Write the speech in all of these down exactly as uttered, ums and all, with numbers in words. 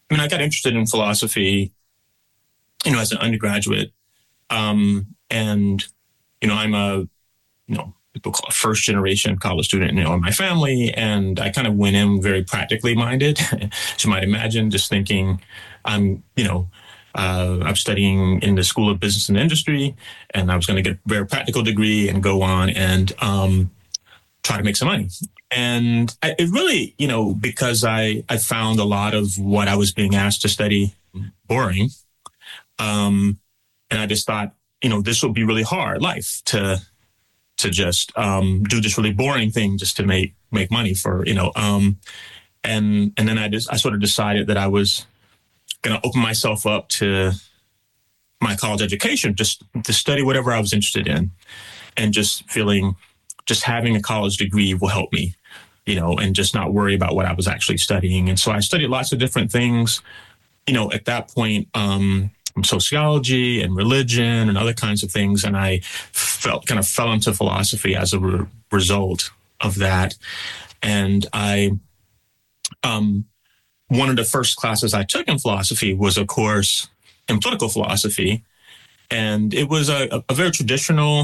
I mean, I got interested in philosophy, you know, as an undergraduate. Um, and, you know, I'm a, you know, people call a first generation college student, you know, in my family. And I kind of went in very practically minded, as you might imagine, just thinking I'm, you know, uh, I'm studying in the School of Business and Industry, and I was going to get a very practical degree and go on and um, try to make some money. And I, it really, you know, because I, I found a lot of what I was being asked to study boring. Um, and I just thought, you know, this will be really hard life to, to just um, do this really boring thing just to make, make money for, you know, um, and, and then I just, I sort of decided that I was going to open myself up to my college education, just to study whatever I was interested in, and just feeling, just having a college degree will help me, you know, and just not worry about what I was actually studying. And so I studied lots of different things, you know, at that point, um, sociology and religion and other kinds of things. And I felt kind of fell into philosophy as a re- result of that. And I, um, one of the first classes I took in philosophy was a course in political philosophy. And it was a, a very traditional,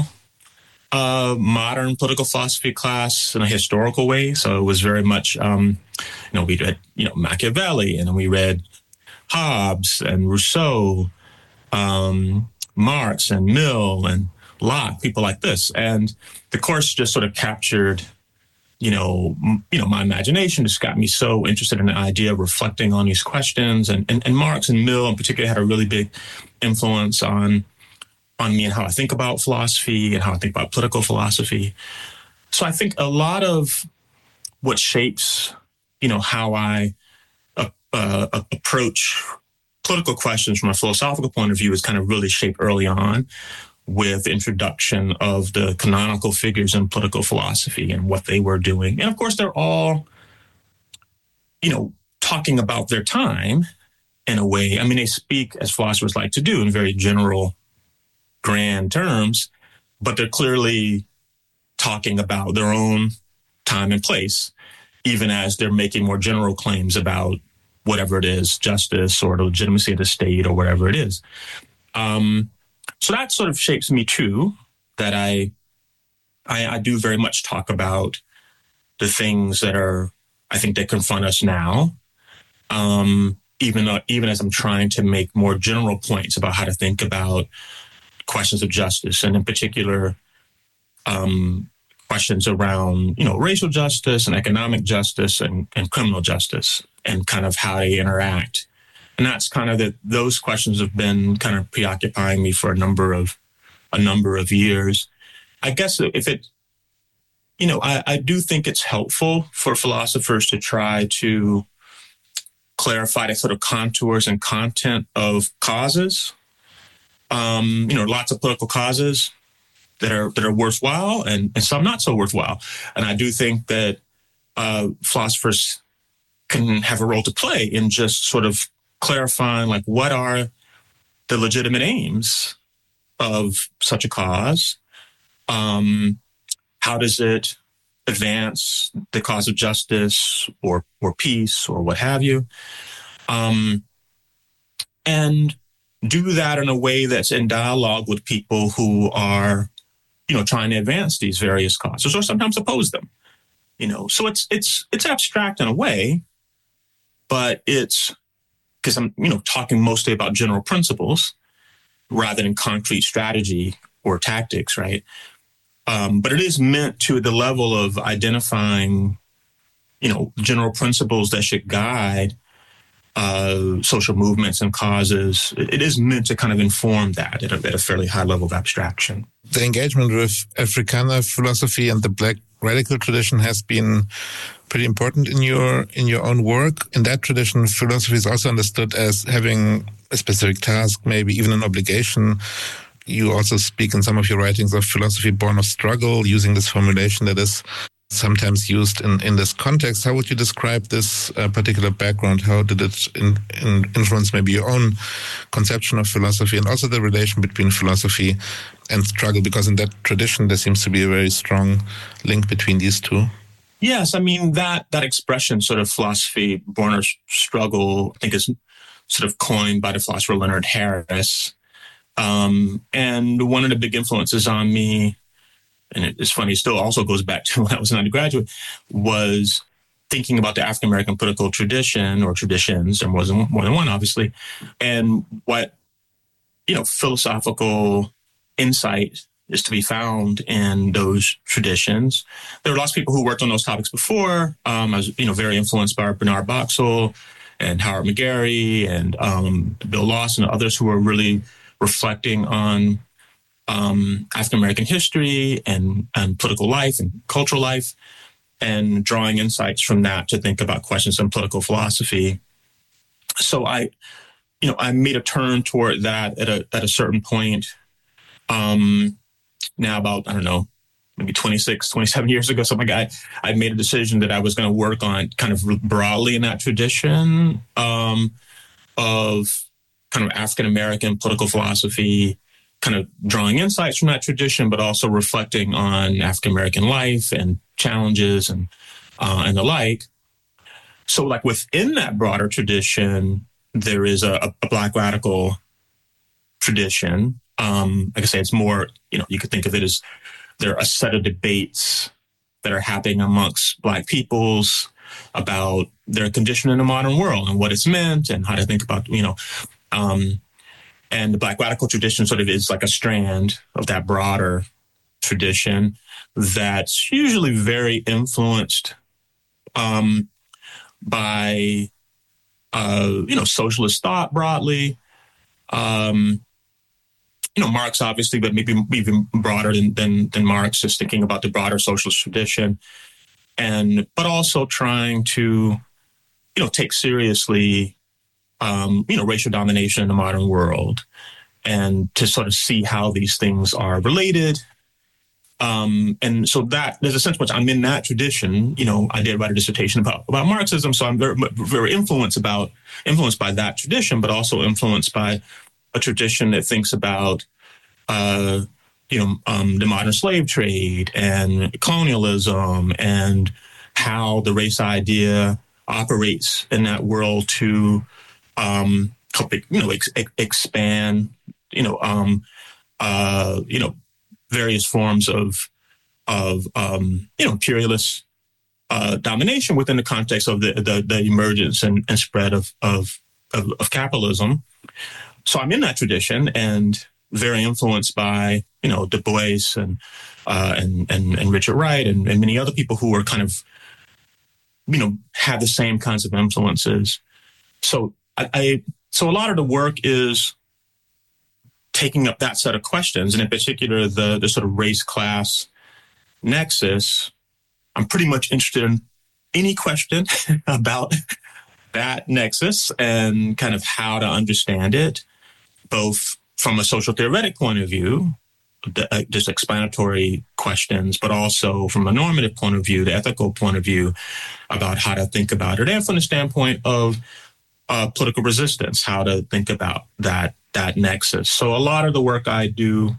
uh, modern political philosophy class in a historical way. So it was very much, um, you know, we read, you know, Machiavelli, and then we read Hobbes and Rousseau, um, Marx and Mill and Locke, people like this. And the course just sort of captured, you know, m- you know, my imagination, just got me so interested in the idea of reflecting on these questions. And, and, and Marx and Mill in particular had a really big influence on, on me and how I think about philosophy and how I think about political philosophy. So I think a lot of what shapes, you know, how I uh, uh, approach political questions from a philosophical point of view is kind of really shaped early on with the introduction of the canonical figures in political philosophy and what they were doing. And of course, they're all, you know, talking about their time in a way. I mean, they speak, as philosophers like to do, in very general, grand terms, but they're clearly talking about their own time and place, even as they're making more general claims about whatever it is, justice or the legitimacy of the state or whatever it is. Um, so that sort of shapes me too, that I, I, I do very much talk about the things that are, I think, that confront us now, um, even though, even as I'm trying to make more general points about how to think about questions of justice, and in particular, um, questions around, you know, racial justice and economic justice and, and criminal justice, and kind of how they interact. And that's kind of the, those questions have been kind of preoccupying me for a number of, a number of years. I guess if it, you know, I, I do think it's helpful for philosophers to try to clarify the sort of contours and content of causes. Um, you know, lots of political causes that are that are worthwhile, and, and some not so worthwhile. And I do think that uh, philosophers can have a role to play in just sort of clarifying, like, what are the legitimate aims of such a cause? Um, how does it advance the cause of justice or or peace or what have you? Um, and do that in a way that's in dialogue with people who are, you know, trying to advance these various causes or sometimes oppose them. You know, so it's it's it's abstract in a way, but it's because I'm, you know, talking mostly about general principles rather than concrete strategy or tactics, right? Um, but it is meant to the level of identifying, you know, general principles that should guide uh, social movements and causes. It, it is meant to kind of inform that at a, at a fairly high level of abstraction. The engagement with Africana philosophy and the Black radical tradition has been pretty important in your in your own work. In that tradition, philosophy is also understood as having a specific task, maybe even an obligation. You also speak in some of your writings of philosophy born of struggle, using this formulation that is sometimes used in, in this context. How would you describe this uh, particular background? How did it in, in influence maybe your own conception of philosophy, and also the relation between philosophy and struggle? Because in that tradition, there seems to be a very strong link between these two. Yes, I mean that that expression, sort of philosophy born or struggle, I think is sort of coined by the philosopher Leonard Harris. Um, and one of the big influences on me, and it's funny, it still also goes back to when I was an undergraduate, was thinking about the African American political tradition or traditions. There wasn't more than one, obviously, and what you know philosophical insight is to be found in those traditions. There are lots of people who worked on those topics before. Um, I was, you know, very influenced by Bernard Boxall and Howard McGarry and um, Bill Lawson and others who were really reflecting on um, African American history and, and political life and cultural life, and drawing insights from that to think about questions in political philosophy. So I, you know, I made a turn toward that at a at a certain point. Um, now about, I don't know, maybe twenty-six, twenty-seven years ago, something like that, I, I made a decision that I was going to work on kind of broadly in that tradition um, of kind of African-American political philosophy, kind of drawing insights from that tradition, but also reflecting on African-American life and challenges and uh, and the like. So like within that broader tradition, there is a, a Black radical tradition. Um, like I say, it's more, you know, you could think of it as there are a set of debates that are happening amongst Black peoples about their condition in the modern world and what it's meant and how to think about, you know, um, and the Black radical tradition sort of is like a strand of that broader tradition that's usually very influenced um, by, uh, you know, socialist thought broadly. Um, You know, Marx, obviously, but maybe even broader than, than than Marx, just thinking about the broader socialist tradition, and but also trying to, you know, take seriously, um, you know, racial domination in the modern world, and to sort of see how these things are related. Um, and so that there's a sense in which I'm in that tradition. You know, I did write a dissertation about about Marxism, so I'm very very influenced about influenced by that tradition, but also influenced by a tradition that thinks about, uh, you know, um, the modern slave trade and colonialism and how the race idea operates in that world to um, help, you know, ex- expand, you know, um, uh, you know, various forms of of um, you know imperialist uh, domination within the context of the the, the emergence and, and spread of, of of of capitalism. So I'm in that tradition and very influenced by, you know, Du Bois and uh, and, and and Richard Wright and, and many other people who were kind of, you know, had the same kinds of influences. So I, I so a lot of the work is taking up that set of questions, and in particular the the sort of race class nexus. I'm pretty much interested in any question about that nexus and kind of how to understand it, both from a social theoretic point of view, the, uh, just explanatory questions, but also from a normative point of view, the ethical point of view about how to think about it, and from the standpoint of uh, political resistance, how to think about that that nexus. So a lot of the work I do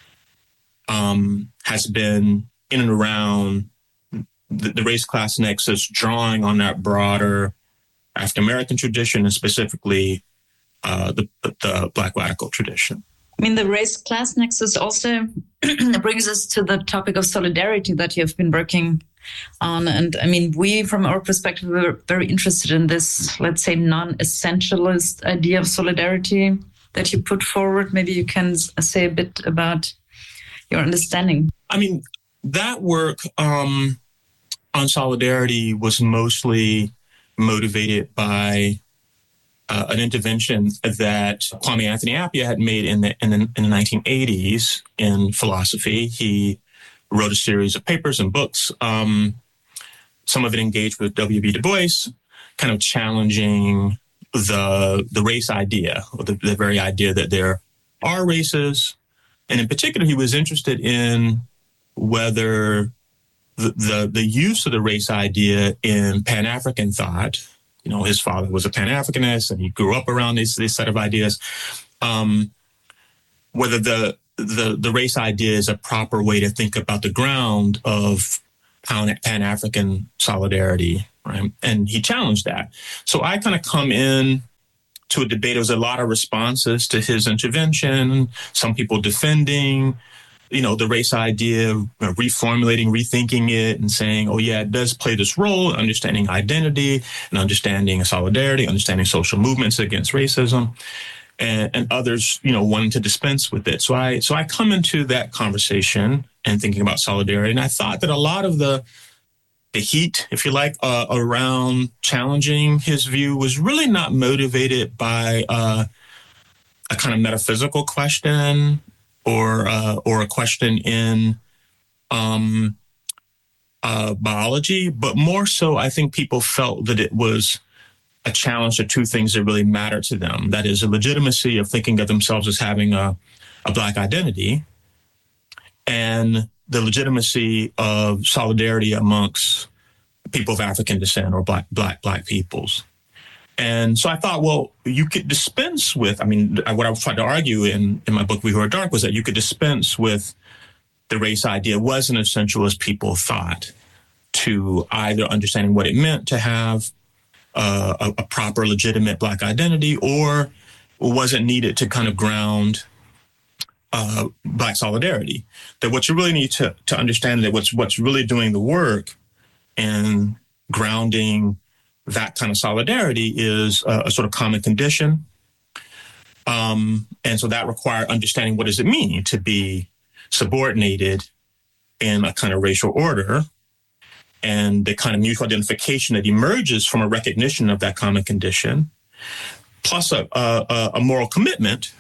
um, has been in and around the, the race class nexus, drawing on that broader African American tradition and specifically Uh, the, the Black radical tradition. I mean, the race class nexus also brings us to the topic of solidarity that you have been working on. And I mean, we, from our perspective, were very interested in this, let's say, non-essentialist idea of solidarity that you put forward. Maybe you can say a bit about your understanding. I mean, that work um, on solidarity was mostly motivated by Uh, an intervention that Kwame Anthony Appiah had made in the, in the in the nineteen eighties in philosophy. He wrote a series of papers and books. Um, some of it engaged with W B Du Bois, kind of challenging the the race idea, or the, the very idea that there are races. And in particular, he was interested in whether the the, the use of the race idea in Pan-African thought. You know, his father was a Pan-Africanist, and he grew up around this this set of ideas. Um, whether the the the race idea is a proper way to think about the ground of Pan-African solidarity, right? And he challenged that. So I kind of come in to a debate. There was a lot of responses to his intervention, some people defending, you know, the race idea, you know, reformulating, rethinking it, and saying, oh, yeah, it does play this role, understanding identity and understanding solidarity, understanding social movements against racism, and, and others, you know, wanting to dispense with it. So I, so I come into that conversation and thinking about solidarity, and I thought that a lot of the the heat, if you like, uh, around challenging his view was really not motivated by uh, a kind of metaphysical question or uh, or a question in um, uh, biology, but more so, I think people felt that it was a challenge to two things that really matter to them. That is, a legitimacy of thinking of themselves as having a, a Black identity, and the legitimacy of solidarity amongst people of African descent or Black Black Black peoples. And so I thought, well, you could dispense with, I mean, what I was trying to argue in, in my book, We Who Are Dark, was that you could dispense with the race idea. It wasn't essential as people thought to either understanding what it meant to have uh, a, a proper, legitimate Black identity, or wasn't needed to kind of ground uh, Black solidarity. That what you really need to, to understand that what's, what's really doing the work and grounding that kind of solidarity is a, a sort of common condition. Um, and so that required understanding what does it mean to be subordinated in a kind of racial order, and the kind of mutual identification that emerges from a recognition of that common condition, plus a, a, a moral commitment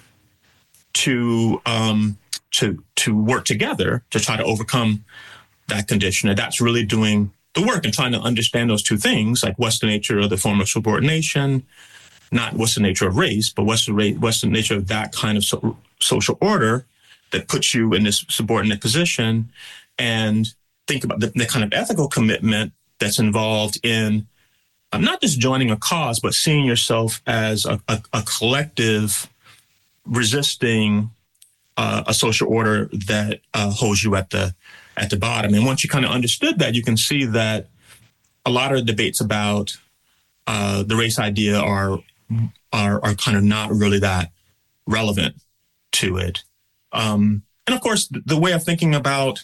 to, um, to, to work together to try to overcome that condition. And that's really doing the work and trying to understand those two things, like what's the nature of the form of subordination, not what's the nature of race, but what's the, ra- what's the nature of that kind of so- social order that puts you in this subordinate position, and think about the, the kind of ethical commitment that's involved in um, not just joining a cause, but seeing yourself as a, a, a collective resisting uh, a social order that uh, holds you at the at the bottom. And once you kind of understood that, you can see that a lot of debates about uh, the race idea are, are are kind of not really that relevant to it. Um, and of course, the way of thinking about,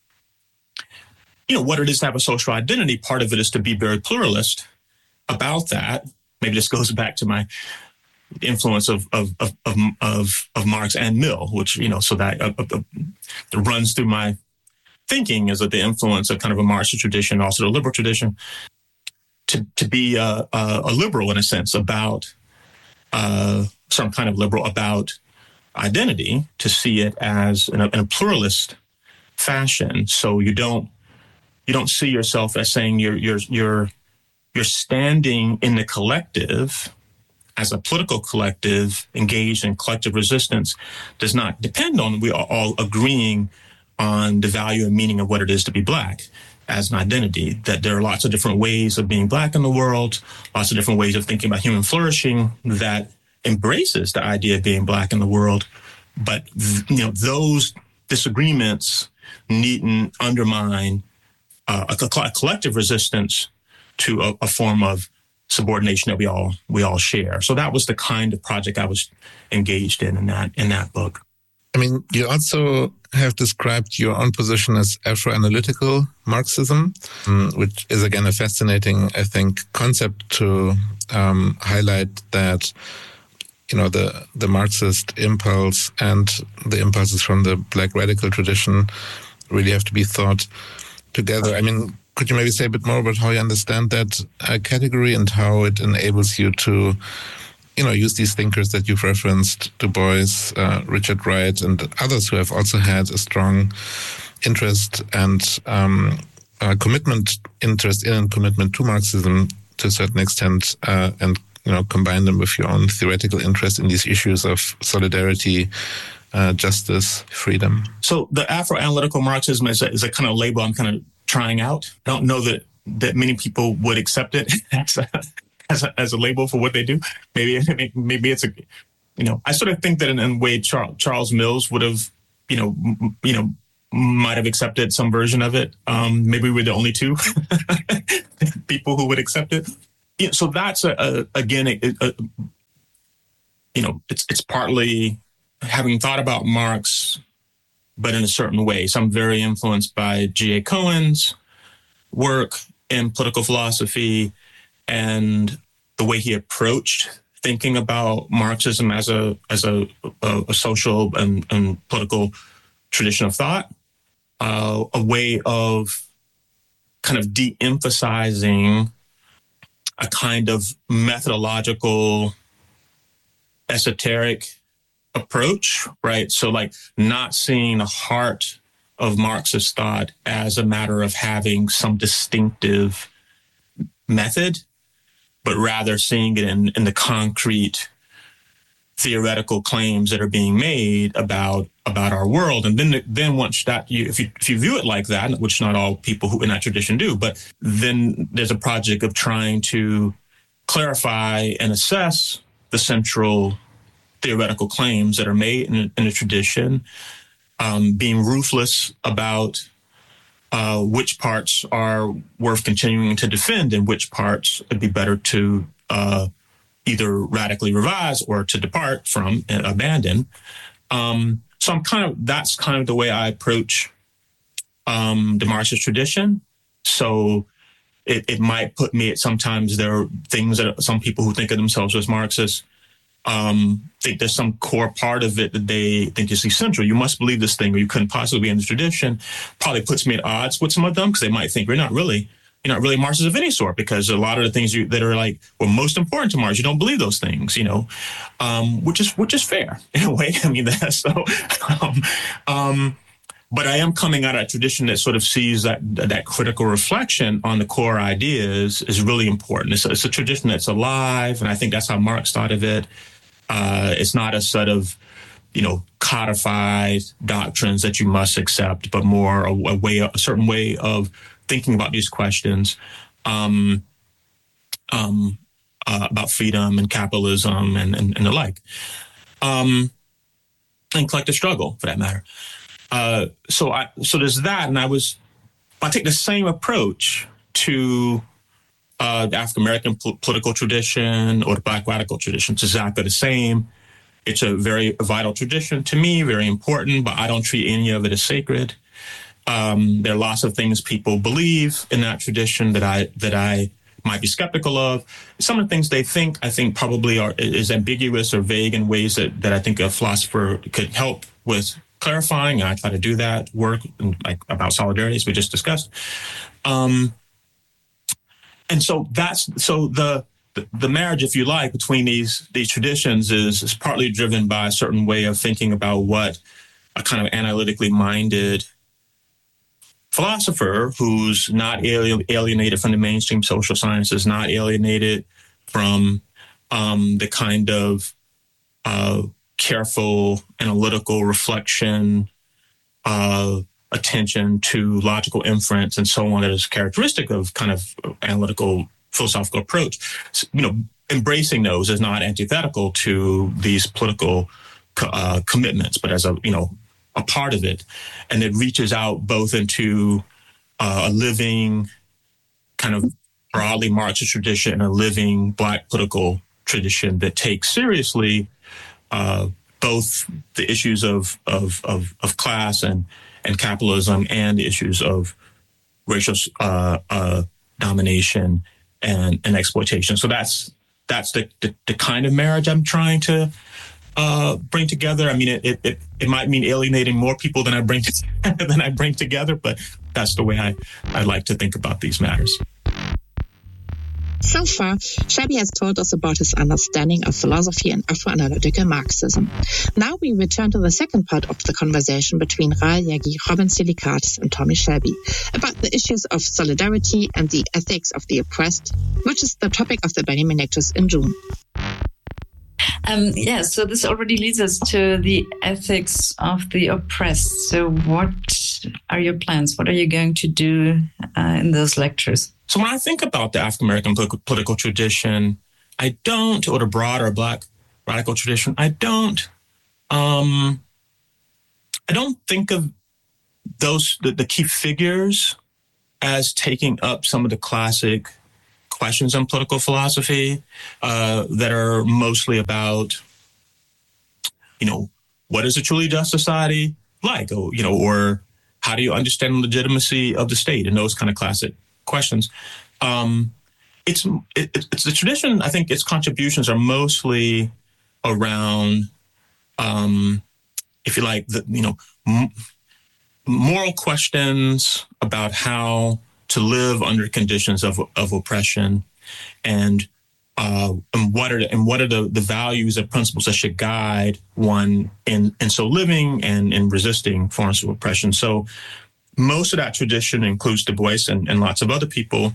you know, what it is to have a social identity, part of it is to be very pluralist about that. Maybe this goes back to my influence of of of of, of, of Marx and Mill, which, you know, so that uh, uh, uh, runs through my thinking, is that the influence of kind of a Marxist tradition, also the liberal tradition, to to be a, a, a liberal in a sense about uh, some kind of liberal about identity, to see it as in a, in a pluralist fashion. So you don't you don't see yourself as saying you're you're you're you're standing in the collective as a political collective engaged in collective resistance. Does not depend on we are all agreeing on the value and meaning of what it is to be Black as an identity, that there are lots of different ways of being Black in the world, lots of different ways of thinking about human flourishing that embraces the idea of being Black in the world. But, you know, those disagreements needn't undermine uh, a, a collective resistance to a, a form of subordination that we all we all share. So that was the kind of project I was engaged in in that in that book. I mean, you also have described your own position as Afro-analytical Marxism, um, which is, again, a fascinating, I think, concept to um, highlight that, you know, the, the Marxist impulse and the impulses from the Black radical tradition really have to be thought together. I mean, could you maybe say a bit more about how you understand that uh, category and how it enables you to, you know, use these thinkers that you've referenced, Du Bois, uh, Richard Wright, and others who have also had a strong interest and um, uh, commitment, interest in and commitment to Marxism to a certain extent, uh, and, you know, combine them with your own theoretical interest in these issues of solidarity, uh, justice, freedom. So the Afro-analytical Marxism is a, is a kind of label I'm kind of trying out. I don't know that, that many people would accept it as a, as a, as a label for what they do. Maybe maybe it's a, you know, I sort of think that in, in a way Charles, Charles Mills would have, you know, m- you know, might have accepted some version of it. Um, maybe we're the only two people who would accept it. Yeah, so that's a, a again, a, a, you know, it's it's partly having thought about Marx, but in a certain way. So I'm very influenced by G A Cohen's work in political philosophy and the way he approached thinking about Marxism as a as a, a, a social and, and political tradition of thought, uh, a way of kind of de-emphasizing a kind of methodological, esoteric approach, right? So like not seeing the heart of Marxist thought as a matter of having some distinctive method, but rather seeing it in, in the concrete theoretical claims that are being made about about our world. And then then once that you if you if you view it like that, which not all people who in that tradition do, but then there's a project of trying to clarify and assess the central theoretical claims that are made in, in a tradition, um, being ruthless about uh, which parts are worth continuing to defend and which parts would be better to uh, either radically revise or to depart from and abandon. Um, so I'm kind of, that's kind of the way I approach um, the Marxist tradition. So it, it might put me at sometimes there are things that some people who think of themselves as Marxists um, think there's some core part of it that they think is essential. You must believe this thing or you couldn't possibly be in this tradition. Probably puts me at odds with some of them because they might think you're not really You're not really Marxist of any sort because a lot of the things you, that are like were most important to Marx, you don't believe those things, you know, um, which is which is fair in a way. I mean, that's so. Um, um, but I am coming out of a tradition that sort of sees that that critical reflection on the core ideas is really important. It's a, it's a tradition that's alive, and I think that's how Marx thought of it. Uh, it's not a set of, you know, codified doctrines that you must accept, but more a, a way, a certain way of thinking about these questions um, um, uh, about freedom and capitalism and, and, and the like, um, and collective struggle for that matter. Uh, so I so there's that, and I was I take the same approach to uh, the African American po- political tradition or the Black radical tradition. It's exactly the same. It's a very vital tradition to me, very important, but I don't treat any of it as sacred. Um, there are lots of things people believe in that tradition that I that I might be skeptical of. Some of the things they think, I think probably are is ambiguous or vague in ways that, that I think a philosopher could help with clarifying. And I try to do that work in, like about solidarity, as we just discussed. Um, and so that's so the, the the marriage, if you like, between these these traditions is is partly driven by a certain way of thinking about what a kind of analytically minded philosopher who's not alien, alienated from the mainstream social sciences, not alienated from um, the kind of uh, careful analytical reflection, uh, attention to logical inference and so on that is characteristic of kind of analytical philosophical approach. So, you know, embracing those is not antithetical to these political uh, commitments, but as a, you know, a part of it, and it reaches out both into uh, a living kind of broadly Marxist tradition and a living Black political tradition that takes seriously uh, both the issues of, of of of class and and capitalism and the issues of racial uh, uh, domination and, and exploitation. So that's that's the, the the kind of marriage I'm trying to Uh, bring together. I mean, it, it it might mean alienating more people than I bring to, than I bring together, but that's the way I, I like to think about these matters. So far, Shelby has told us about his understanding of philosophy and Afro-analytical Marxism. Now we return to the second part of the conversation between Rahel Jaeggy, Robin Tsilikatis and Tommy Shelby about the issues of solidarity and the ethics of the oppressed, which is the topic of the Benjamin Lectures in June. Um, yeah, so this already leads us to the ethics of the oppressed. So what are your plans? What are you going to do uh, in those lectures? So when I think about the African-American political tradition, I don't, or the broader Black radical tradition, I don't, um, I don't think of those the, the key figures as taking up some of the classic questions in political philosophy uh, that are mostly about, you know, what is a truly just society like? Or, you know, or how do you understand the legitimacy of the state? And those kind of classic questions. Um, it's it, it's the tradition. I think its contributions are mostly around, um, if you like, the you know, m- moral questions about how to live under conditions of of oppression, and uh, and what are the, and what are the, the values and principles that should guide one in in so living and in resisting forms of oppression. So most of that tradition includes Du Bois and, and lots of other people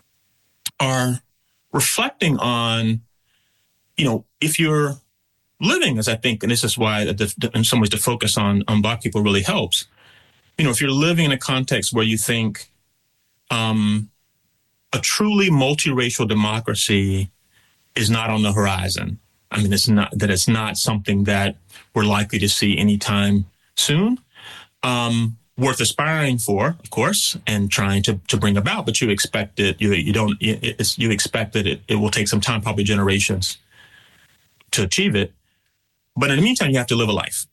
are reflecting on, you know, if you're living, as I think, and this is why the, in some ways the focus on on Black people really helps. You know, if you're living in a context where you think um, a truly multiracial democracy is not on the horizon. I mean, it's not that it's not something that we're likely to see anytime soon. Um, worth aspiring for, of course, and trying to, to bring about, but you expect it, you, you don't, it's, you expect that it, it will take some time, probably generations to achieve it. But in the meantime, you have to live a life.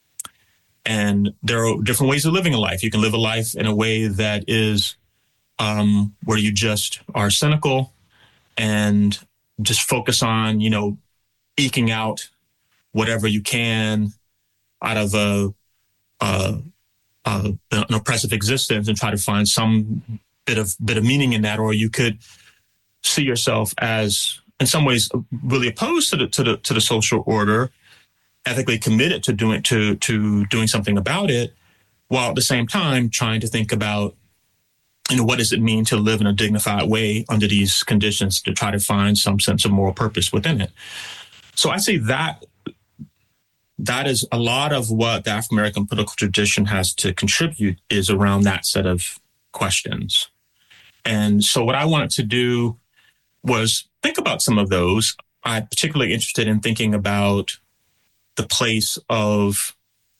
And there are different ways of living a life. You can live a life in a way that is um, where you just are cynical and just focus on, you know, eking out whatever you can out of a, a, a an oppressive existence and try to find some bit of bit of meaning in that. Or you could see yourself as, in some ways, really opposed to the to the to the social order, ethically committed to doing to to doing something about it, while at the same time trying to think about, you know, what does it mean to live in a dignified way under these conditions, to try to find some sense of moral purpose within it. So I say that that is a lot of what the African American political tradition has to contribute, is around that set of questions. And so what I wanted to do was think about some of those. I'm particularly interested in thinking about the place of,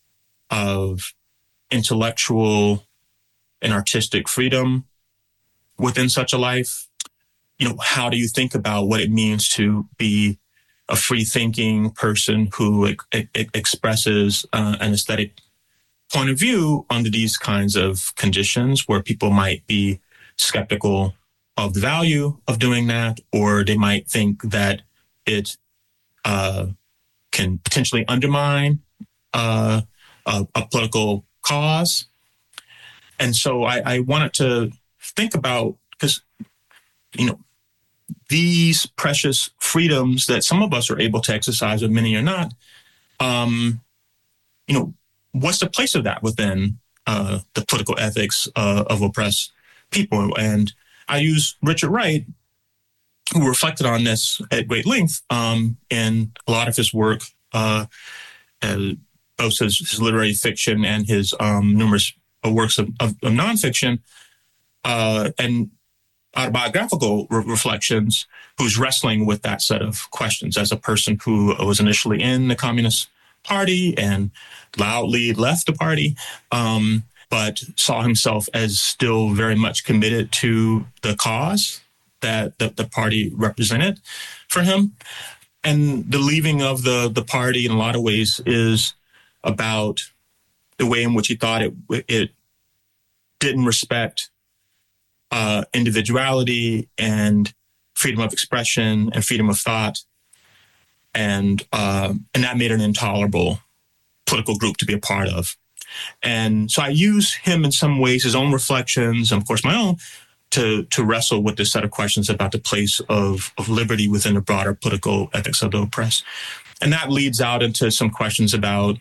of intellectual and artistic freedom within such a life. You know, how do you think about what it means to be a free-thinking person who e- e- expresses uh, an aesthetic point of view under these kinds of conditions, where people might be skeptical of the value of doing that, or they might think that it uh, can potentially undermine uh, a, a political cause. And so I, I wanted to think about, because, you know, these precious freedoms that some of us are able to exercise, but many are not, um, you know, what's the place of that within uh, the political ethics uh, of oppressed people? And I use Richard Wright, who reflected on this at great length um, in a lot of his work, uh, uh, both his, his literary fiction and his um, numerous works of, of, of nonfiction, uh, and autobiographical re- reflections, who's wrestling with that set of questions as a person who was initially in the Communist Party and loudly left the party, um, but saw himself as still very much committed to the cause that the, the party represented for him. And the leaving of the, the party in a lot of ways is about the way in which he thought it it didn't respect uh, individuality and freedom of expression and freedom of thought, and uh, and that made it an intolerable political group to be a part of. And so I use him in some ways, his own reflections, and of course my own, to to wrestle with this set of questions about the place of of liberty within the broader political ethics of the oppressed. And that leads out into some questions about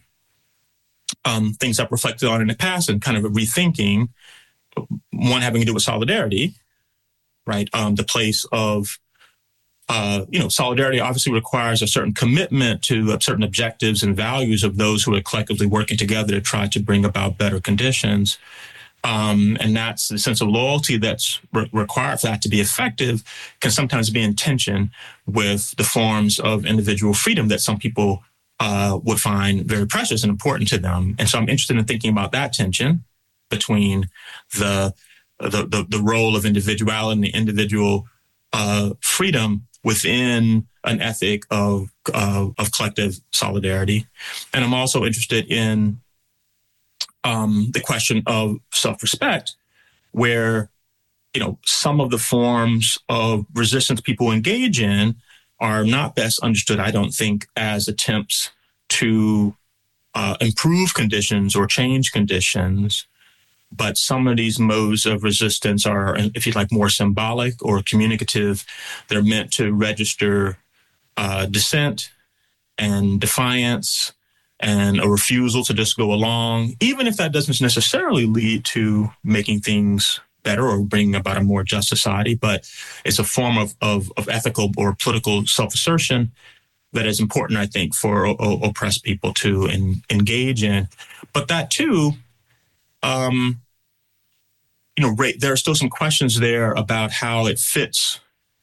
um, things I've reflected on in the past and kind of a rethinking, one having to do with solidarity, right? Um, the place of, uh, you know, solidarity obviously requires a certain commitment to certain objectives and values of those who are collectively working together to try to bring about better conditions. Um, and that's the sense of loyalty that's re- required for that to be effective, can sometimes be in tension with the forms of individual freedom that some people uh, would find very precious and important to them. And so I'm interested in thinking about that tension between the the the, the role of individuality and the individual uh, freedom within an ethic of uh, of collective solidarity. And I'm also interested in um, the question of self-respect, where, you know, some of the forms of resistance people engage in are not best understood, I don't think, as attempts to uh, improve conditions or change conditions. But some of these modes of resistance are, if you like, more symbolic or communicative. They're meant to register uh, dissent and defiance and a refusal to just go along, even if that doesn't necessarily lead to making things better or bringing about a more just society. But it's a form of, of, of ethical or political self-assertion that is important, I think, for o- o- oppressed people to en- engage in. But that, too, um, you know, ra- there are still some questions there about how it fits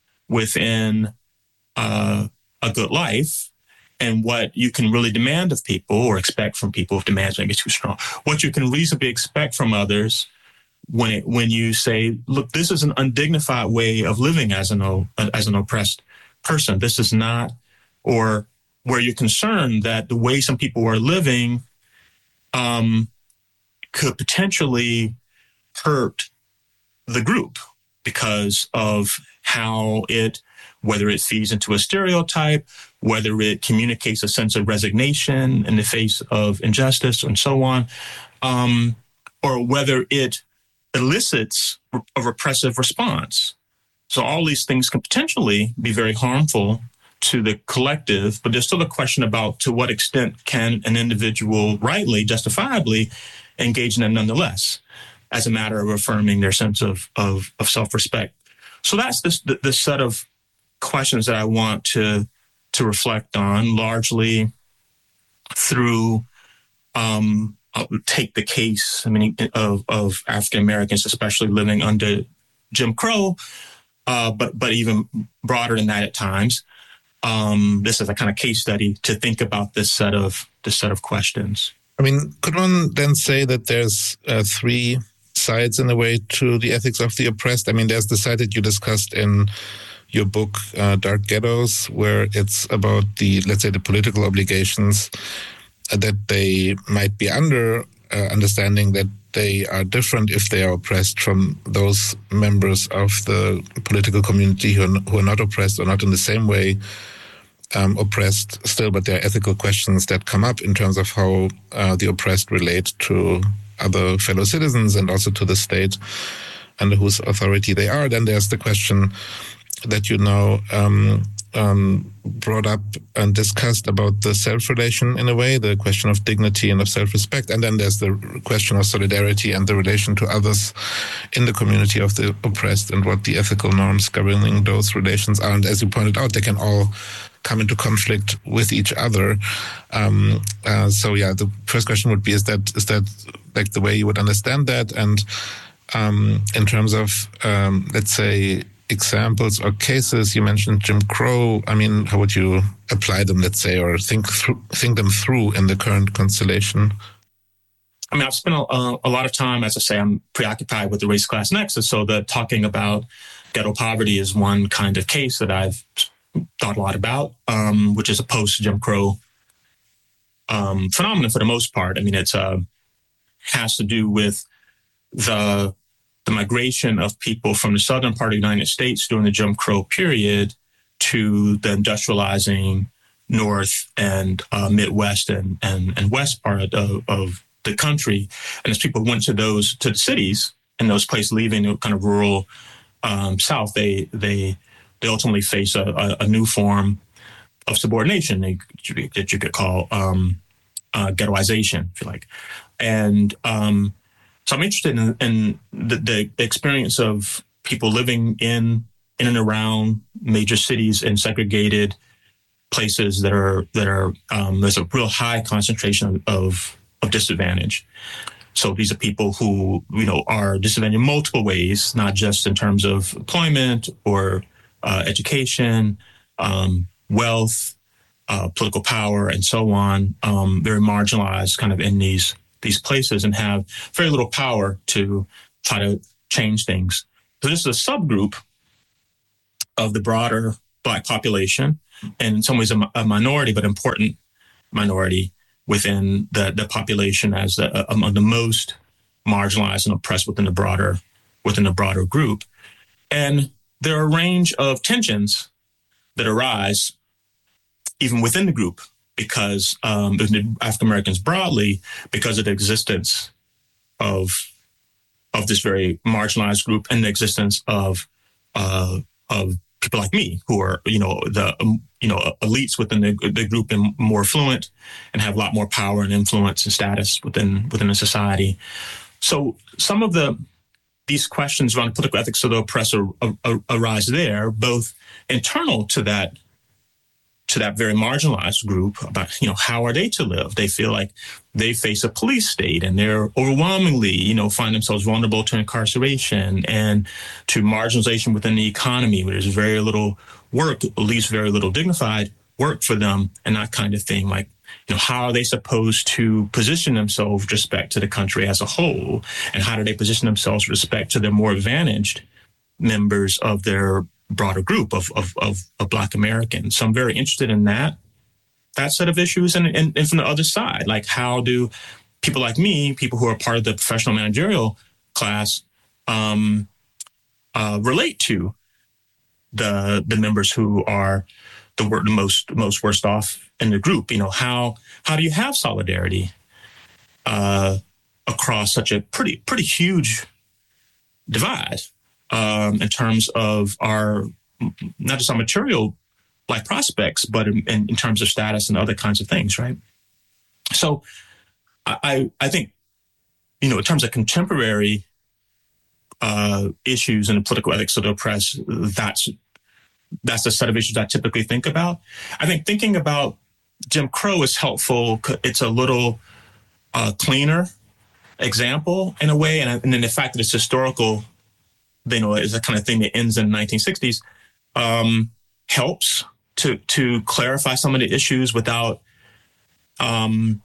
within uh, a good life and what you can really demand of people or expect from people, if demands maybe too strong, what you can reasonably expect from others when it, when you say, look, this is an undignified way of living as an o- as an oppressed person. This is not, or where you're concerned that the way some people are living um, could potentially hurt the group because of how it, whether it feeds into a stereotype, whether it communicates a sense of resignation in the face of injustice and so on, um, or whether it elicits a repressive response. So all these things can potentially be very harmful to the collective, but there's still a question about to what extent can an individual rightly, justifiably engage in it nonetheless, as a matter of affirming their sense of of, of self-respect. So that's this, the, the set of questions that I want to to reflect on, largely through um, I'll take the case, I mean, of, of African Americans, especially living under Jim Crow, uh, but but even broader than that at times. Um, this is a kind of case study to think about this set of this set of questions. I mean, could one then say that there's uh, three sides in a way to the ethics of the oppressed? I mean, there's the side that you discussed in your book, uh, Dark Ghettos, where it's about the, let's say, the political obligations that they might be under, uh, understanding that they are different if they are oppressed from those members of the political community who are, who are not oppressed or not in the same way um, oppressed still, but there are ethical questions that come up in terms of how uh, the oppressed relate to other fellow citizens and also to the state under whose authority they are. Then there's the question that you now um, um, brought up and discussed about the self-relation in a way, the question of dignity and of self-respect. And then there's the question of solidarity and the relation to others in the community of the oppressed and what the ethical norms governing those relations are. And as you pointed out, they can all come into conflict with each other. Um, uh, so yeah, the first question would be, is that is that like the way you would understand that? And um, in terms of, um, let's say, examples or cases, you mentioned Jim Crow. I mean, how would you apply them, let's say, or think through, think them through in the current constellation? I mean, I've spent a, a lot of time, as I say, I'm preoccupied with the race-class nexus, so that talking about ghetto poverty is one kind of case that I've thought a lot about, um, which is a post-Jim Crow um, phenomenon for the most part. I mean, it's uh, has to do with the the migration of people from the southern part of the United States during the Jim Crow period to the industrializing North and uh, Midwest and, and, and West part of, of the country. And as people went to those, to the cities and those places, leaving the kind of rural um, South, they, they, they ultimately face a, a, a new form of subordination that you could call um, uh, ghettoization, if you like. And, um, So I'm interested in, in the, the experience of people living in in and around major cities in segregated places that are that are um, there's a real high concentration of of disadvantage. So these are people who, you know, are disadvantaged in multiple ways, not just in terms of employment or uh, education, um, wealth, uh, political power, and so on. Um, very marginalized, kind of in these these places and have very little power to try to change things. So this is a subgroup of the broader Black population, and in some ways a, a minority, but important minority within the, the population as the, among the most marginalized and oppressed within the broader within the broader group. And there are a range of tensions that arise even within the group because um, African Americans broadly, because of the existence of of this very marginalized group and the existence of uh, of people like me who are, you know, the um, you know elites within the, the group and more affluent and have a lot more power and influence and status within within the society. So some of the these questions around political ethics of the oppressed are, are, arise there, both internal to that to that very marginalized group about, you know, how are they to live? They feel like they face a police state and they're overwhelmingly, you know, find themselves vulnerable to incarceration and to marginalization within the economy where there's very little work, at least very little dignified work for them and that kind of thing. Like, you know, how are they supposed to position themselves with respect to the country as a whole? And how do they position themselves with respect to their more advantaged members of their broader group of, of, of, of Black Americans? So I'm very interested in that, that set of issues. And, and, and from the other side, like how do people like me, people who are part of the professional managerial class, um, uh, relate to the the members who are the, the most most worst off in the group? You know, how how do you have solidarity uh, across such a pretty pretty huge divide um, in terms of our not just our material life prospects, but in, in terms of status and other kinds of things, right? So, I I think, you know, in terms of contemporary uh, issues and the political ethics of the oppressed, that's that's the set of issues I typically think about. I think thinking about Jim Crow is helpful. It's a little uh, cleaner example in a way, and, and then the fact that it's historical, you know, is a kind of thing that ends in the nineteen sixties, um, helps to to clarify some of the issues without, um,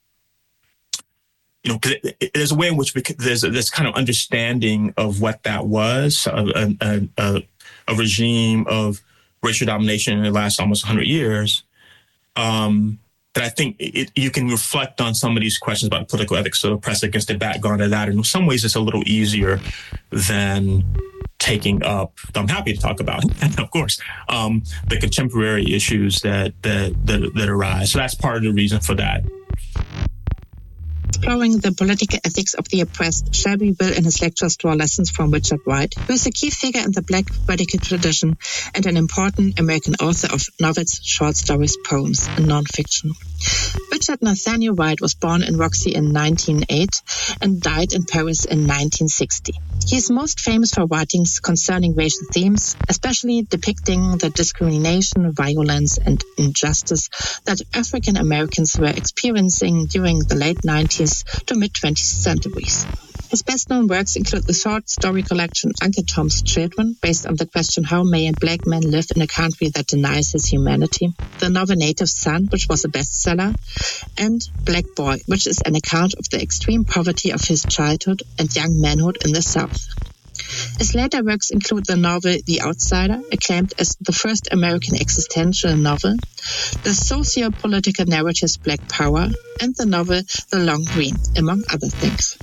you know, 'cause it, it, there's a way in which we could, there's a, this kind of understanding of what that was, a, a, a, a regime of racial domination that lasts almost one hundred years. Um, that I think it, you can reflect on some of these questions about political ethics of the oppressed against the background of that. And in some ways, it's a little easier than taking up, I'm happy to talk about, of course, um, the contemporary issues that, that, that, that arise. So that's part of the reason for that. Exploring the political ethics of the oppressed, Shelby will in his lectures draw lessons from Richard Wright, who is a key figure in the Black radical tradition and an important American author of novels, short stories, poems, and nonfiction. Richard Nathaniel Wright was born in Roxy in nineteen oh eight and died in Paris in nineteen sixty. He is most famous for writings concerning racial themes, especially depicting the discrimination, violence, and injustice that African Americans were experiencing during the late nineties to mid-twentieth centuries. His best-known works include the short story collection Uncle Tom's Children, based on the question how may a black man live in a country that denies his humanity, the novel Native Son, which was a bestseller, and Black Boy, which is an account of the extreme poverty of his childhood and young manhood in the South. His later works include the novel The Outsider, acclaimed as the first American existential novel, the socio-political narratives Black Power, and the novel The Long Green, among other things.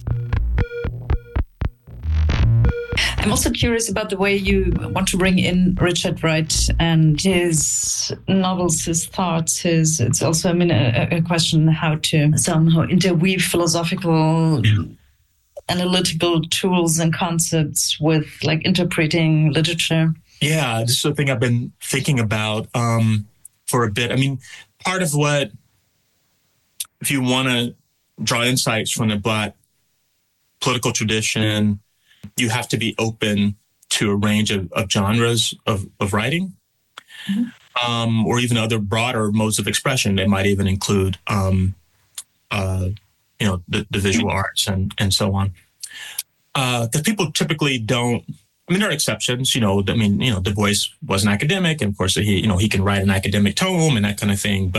I'm also curious about the way you want to bring in Richard Wright and his novels, his thoughts, his. It's also, I mean, a, a question how to somehow interweave philosophical, yeah. analytical tools and concepts with like interpreting literature. Yeah, this is the thing I've been thinking about um, for a bit. I mean, part of what, if you want to draw insights from the Black political tradition, you have to be open to a range of, of genres of, of writing, mm-hmm. um, or even other broader modes of expression. They might even include, um, uh, you know, the, the visual mm-hmm. arts and, and so on. Because uh, people typically don't. I mean, there are exceptions. You know, I mean, you know, Du Bois was an academic, and of course, he, you know, he can write an academic tome and that kind of thing. But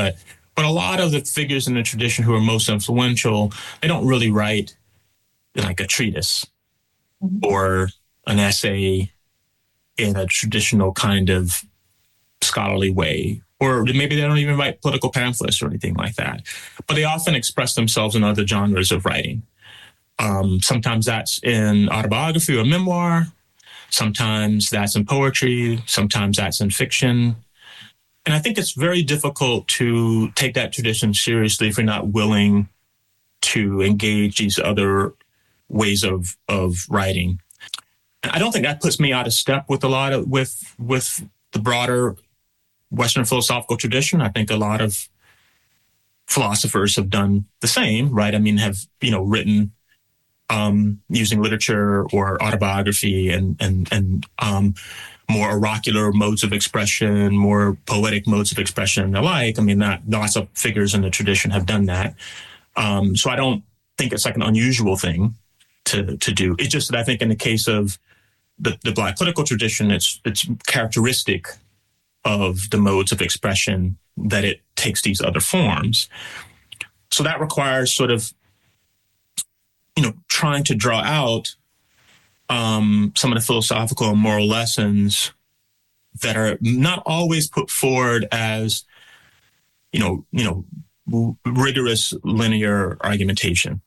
But a lot of the figures in the tradition who are most influential, they don't really write like a treatise mm-hmm. or an essay in a traditional kind of scholarly way. Or maybe they don't even write political pamphlets or anything like that. But they often express themselves in other genres of writing. Um, sometimes that's in autobiography or memoir. Sometimes that's in poetry. Sometimes that's in fiction. And I think it's very difficult to take that tradition seriously if you're not willing to engage these other ways of of writing. And I don't think that puts me out of step with a lot of with with the broader Western philosophical tradition. I think a lot of philosophers have done the same, right? I mean, have, you know, written um, using literature or autobiography and and and um, more oracular modes of expression, more poetic modes of expression and the like. I mean, that lots of figures in the tradition have done that. Um, so I don't think it's like an unusual thing to to do. It's just that I think in the case of the, the Black political tradition, it's it's characteristic of the modes of expression that it takes these other forms. So that requires sort of, you know, trying to draw out um, some of the philosophical and moral lessons that are not always put forward as, you know, you know, rigorous linear argumentation.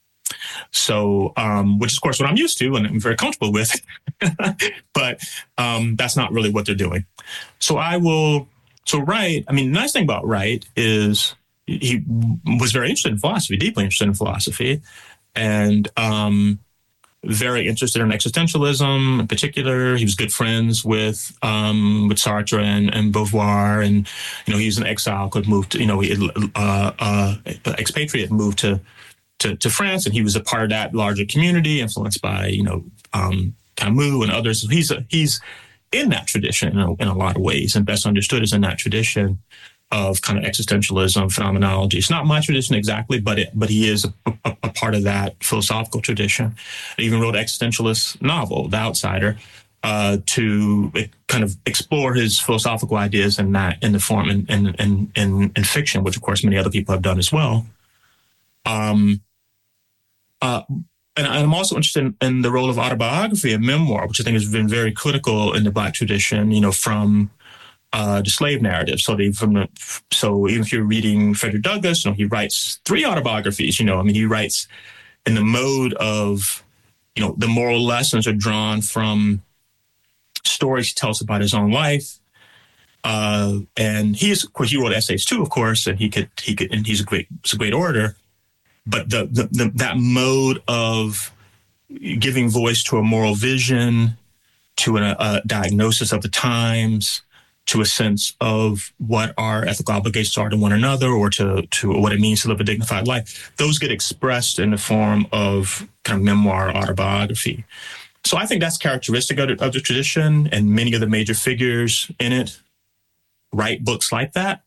So, um, which is, of course, what I'm used to and I'm very comfortable with, but um, that's not really what they're doing. So I will, so Wright, I mean, the nice thing about Wright is he was very interested in philosophy, deeply interested in philosophy, and um, very interested in existentialism in particular. He was good friends with um, with Sartre and, and Beauvoir, and, you know, he was in exile, could move to, you know, he, uh, uh, expatriate, moved to To, to France, and he was a part of that larger community, influenced by, you know, um, Camus and others. So he's a, he's in that tradition in a, in a lot of ways, and best understood as in that tradition of kind of existentialism, phenomenology. It's not my tradition exactly, but it, but he is a, a, a part of that philosophical tradition. He even wrote an existentialist novel, The Outsider, uh, to kind of explore his philosophical ideas in that in the form in in in, in, in fiction, which of course many other people have done as well. Um, uh, and I'm also interested in, in the role of autobiography and memoir, which I think has been very critical in the Black tradition, you know, from uh, the slave narrative. So they, from the, so even if you're reading Frederick Douglass, you know, he writes three autobiographies, you know, I mean, he writes in the mode of, you know, the moral lessons are drawn from stories he tells about his own life. Uh, and he's, of course, he wrote essays too, of course, and he could, he could, and he's a great, he's a great orator. But the, the, the that mode of giving voice to a moral vision, to a, a diagnosis of the times, to a sense of what our ethical obligations are to one another, or to to what it means to live a dignified life, those get expressed in the form of kind of memoir, autobiography. So I think that's characteristic of the, of the tradition, and many of the major figures in it write books like that.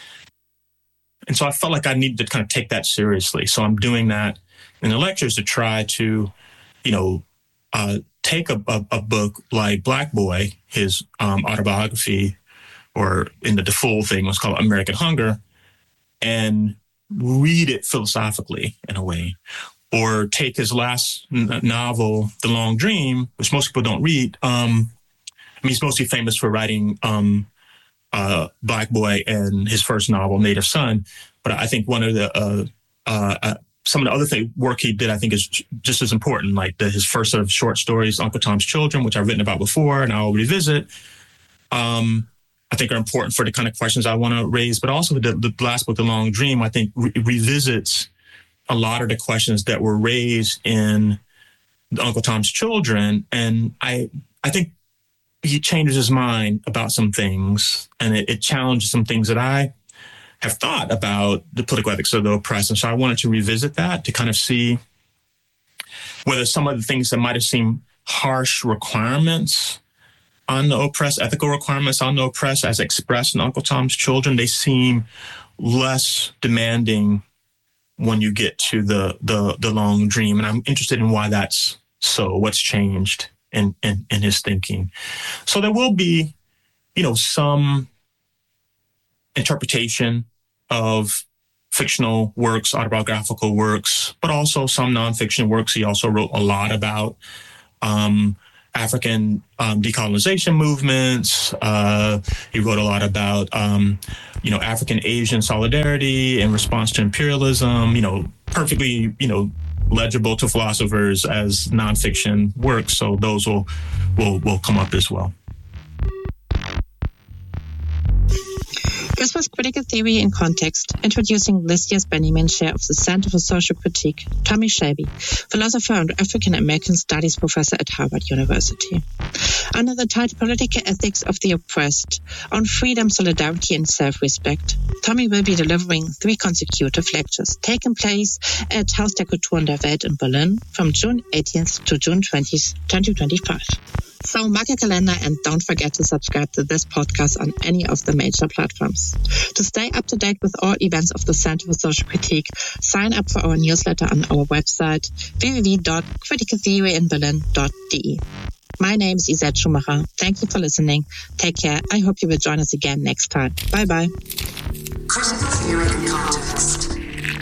And so I felt like I needed to kind of take that seriously. So I'm doing that in the lectures to try to, you know, uh, take a, a, a book like Black Boy, his um, autobiography, or in the, the full thing was called American Hunger, and read it philosophically in a way. Or take his last n- novel, The Long Dream, which most people don't read. Um, I mean, he's mostly famous for writing um, Uh, Black Boy and his first novel, Native Son. But I think one of the, uh, uh, uh, some of the other thing, work he did, I think is just as important, like the, his first sort of short stories, Uncle Tom's Children, which I've written about before and I'll revisit, um, I think are important for the kind of questions I want to raise. But also the, the last book, The Long Dream, I think re- revisits a lot of the questions that were raised in Uncle Tom's Children. And I, I think he changes his mind about some things, and it, it challenges some things that I have thought about the political ethics of the oppressed. And so I wanted to revisit that to kind of see whether some of the things that might have seemed harsh requirements on the oppressed, ethical requirements on the oppressed as expressed in Uncle Tom's Children, they seem less demanding when you get to the, the, the Long Dream. And I'm interested in why that's so, what's changed in, in, in his thinking. So there will be, you know, some interpretation of fictional works, autobiographical works, but also some nonfiction works. He also wrote a lot about um, African um, decolonization movements. Uh, he wrote a lot about, um, you know, African-Asian solidarity in response to imperialism, you know, perfectly, you know, legible to philosophers as nonfiction works. So those will, will, will come up as well. This was Critical Theory in Context, introducing this year's Benjamin Chair of the Center for Social Critique, Tommy Shelby, philosopher and African American Studies professor at Harvard University. Under the title Political Ethics of the Oppressed, on freedom, solidarity, and self-respect, Tommy will be delivering three consecutive lectures, taking place at Haus der Kulturen der Welt in Berlin from June eighteenth to June twentieth, twenty twenty-five. So mark your calendar and don't forget to subscribe to this podcast on any of the major platforms. To stay up to date with all events of the Center for Social Critique, sign up for our newsletter on our website w w w dot critical theory in berlin dot d e. My name is Isette Schumacher. Thank you for listening. Take care. I hope you will join us again next time. Bye bye. Critical Theory